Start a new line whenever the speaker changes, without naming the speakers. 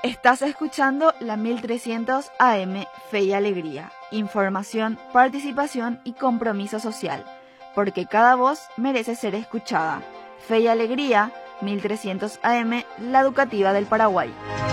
Estás escuchando la 1300 AM Fe y Alegría. Información, participación y compromiso social. Porque cada voz merece ser escuchada. Fe y Alegría, 1300 AM, la educativa del Paraguay.